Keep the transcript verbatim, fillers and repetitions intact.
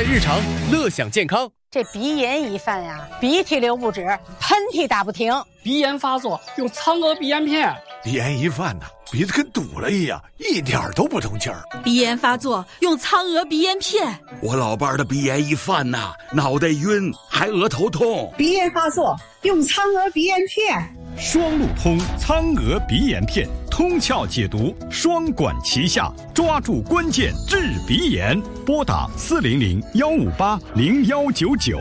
在日常，乐享健康。 这鼻炎一犯呀，鼻涕流不止，喷嚏打不停。 鼻炎发作用苍娥鼻炎片。 鼻炎一犯呢，鼻子跟堵了一样，一点都不通气儿。 鼻炎发作用苍娥鼻炎片。 我老伴儿的鼻炎一犯呐，脑袋晕，还额头痛。 鼻炎发作用苍娥鼻炎片。 双路通苍娥鼻炎片，通窍解毒，双管齐下，抓住关键治鼻炎。拨打四零零幺五八零幺九九。